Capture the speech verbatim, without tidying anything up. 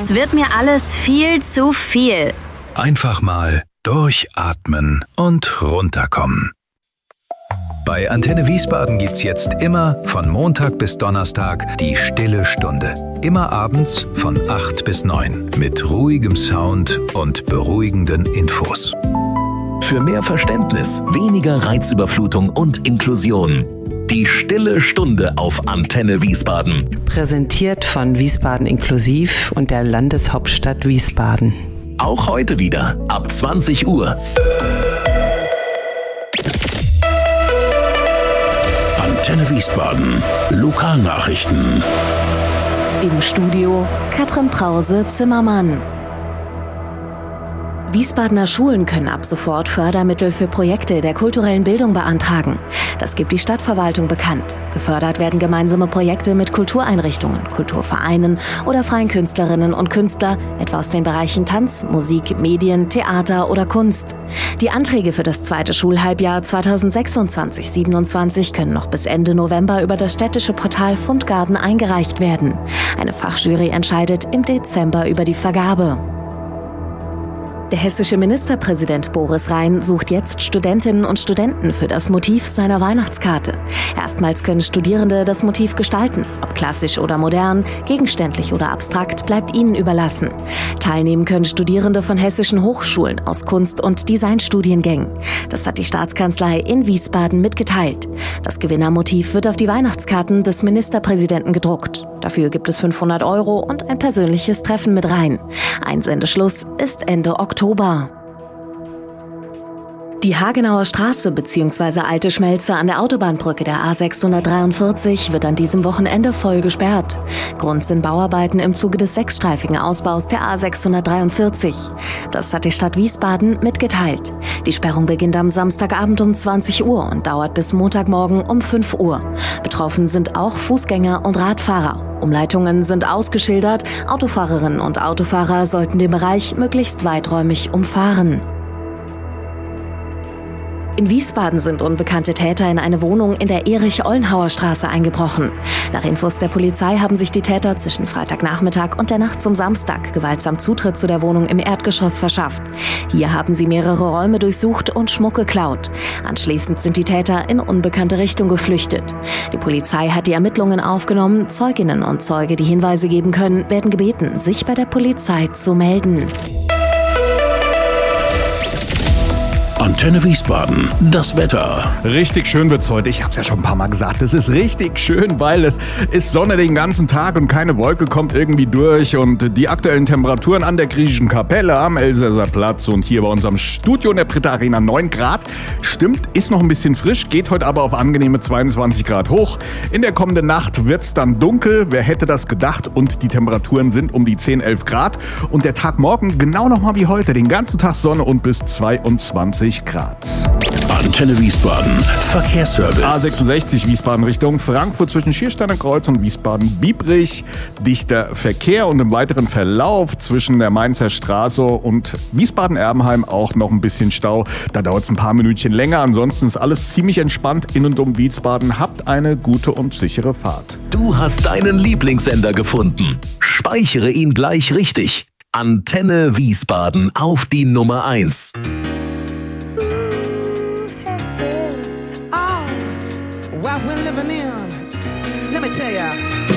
Das wird mir alles viel zu viel. Einfach mal durchatmen und runterkommen. Bei Antenne Wiesbaden gibt's jetzt immer von Montag bis Donnerstag die Stille Stunde. Immer abends von acht bis neun mit ruhigem Sound und beruhigenden Infos. Für mehr Verständnis, weniger Reizüberflutung und Inklusion. Die Stille Stunde auf Antenne Wiesbaden. Präsentiert von Wiesbaden Inklusiv und der Landeshauptstadt Wiesbaden. Auch heute wieder ab zwanzig Uhr. Antenne Wiesbaden. Lokalnachrichten. Im Studio Katrin Brause-Zimmermann. Wiesbadener Schulen können ab sofort Fördermittel für Projekte der kulturellen Bildung beantragen. Das gibt die Stadtverwaltung bekannt. Gefördert werden gemeinsame Projekte mit Kultureinrichtungen, Kulturvereinen oder freien Künstlerinnen und Künstler, etwa aus den Bereichen Tanz, Musik, Medien, Theater oder Kunst. Die Anträge für das zweite Schulhalbjahr zweitausendsechsundzwanzig siebenundzwanzig können noch bis Ende November über das städtische Portal Fundgarten eingereicht werden. Eine Fachjury entscheidet im Dezember über die Vergabe. Der hessische Ministerpräsident Boris Rhein sucht jetzt Studentinnen und Studenten für das Motiv seiner Weihnachtskarte. Erstmals können Studierende das Motiv gestalten. Ob klassisch oder modern, gegenständlich oder abstrakt, bleibt ihnen überlassen. Teilnehmen können Studierende von hessischen Hochschulen aus Kunst- und Designstudiengängen. Das hat die Staatskanzlei in Wiesbaden mitgeteilt. Das Gewinnermotiv wird auf die Weihnachtskarten des Ministerpräsidenten gedruckt. Dafür gibt es fünfhundert Euro und ein persönliches Treffen mit Rhein. Einsendeschluss ist Ende Oktober. Die Hagenauer Straße bzw. Alte Schmelze an der Autobahnbrücke der A sechshundertdreiundvierzig wird an diesem Wochenende voll gesperrt. Grund sind Bauarbeiten im Zuge des sechsstreifigen Ausbaus der A sechshundertdreiundvierzig. Das hat die Stadt Wiesbaden mitgeteilt. Die Sperrung beginnt am Samstagabend um zwanzig Uhr und dauert bis Montagmorgen um fünf Uhr. Betroffen sind auch Fußgänger und Radfahrer. Umleitungen sind ausgeschildert. Autofahrerinnen und Autofahrer sollten den Bereich möglichst weiträumig umfahren. In Wiesbaden sind unbekannte Täter in eine Wohnung in der Erich-Ollenhauer-Straße eingebrochen. Nach Infos der Polizei haben sich die Täter zwischen Freitagnachmittag und der Nacht zum Samstag gewaltsam Zutritt zu der Wohnung im Erdgeschoss verschafft. Hier haben sie mehrere Räume durchsucht und Schmuck geklaut. Anschließend sind die Täter in unbekannte Richtung geflüchtet. Die Polizei hat die Ermittlungen aufgenommen. Zeuginnen und Zeuge, die Hinweise geben können, werden gebeten, sich bei der Polizei zu melden. Antenne Wiesbaden, das Wetter. Richtig schön wird's heute. Ich hab's ja schon ein paar Mal gesagt. Es ist richtig schön, weil es ist Sonne den ganzen Tag und keine Wolke kommt irgendwie durch. Und die aktuellen Temperaturen an der Griechischen Kapelle am Elsässer Platz und hier bei unserem Studio in der Britta Arena neun Grad. Stimmt, ist noch ein bisschen frisch, geht heute aber auf angenehme zweiundzwanzig Grad hoch. In der kommenden Nacht wird's dann dunkel. Wer hätte das gedacht? Und die Temperaturen sind um die zehn, elf Grad. Und der Tag morgen genau nochmal wie heute. Den ganzen Tag Sonne und bis zweiundzwanzig Grad. Antenne Wiesbaden, Verkehrsservice. A sechsundsechzig Wiesbaden Richtung Frankfurt zwischen Schiersteiner Kreuz und Wiesbaden-Biebrich. Dichter Verkehr und im weiteren Verlauf zwischen der Mainzer Straße und Wiesbaden-Erbenheim auch noch ein bisschen Stau. Da dauert es ein paar Minütchen länger. Ansonsten ist alles ziemlich entspannt in und um Wiesbaden. Habt eine gute und sichere Fahrt. Du hast deinen Lieblingssender gefunden. Speichere ihn gleich richtig. Antenne Wiesbaden auf die Nummer eins. What we're living in, let me tell ya.